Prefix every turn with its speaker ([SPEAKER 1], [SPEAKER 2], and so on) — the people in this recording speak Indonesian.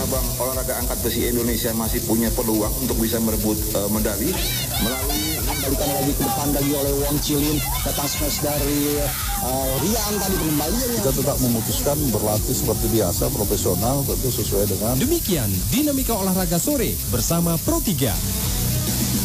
[SPEAKER 1] cabang olahraga angkat besi Indonesia masih punya peluang untuk bisa merebut medali melalui
[SPEAKER 2] balikan lagi ke depan lagi oleh Wong Chilin, datang smash dari Rian tadi kembalian.
[SPEAKER 3] Kita tetap memutuskan berlatih seperti biasa, profesional, tentu sesuai dengan.
[SPEAKER 4] Demikian Dinamika Olahraga Sore bersama Pro 3.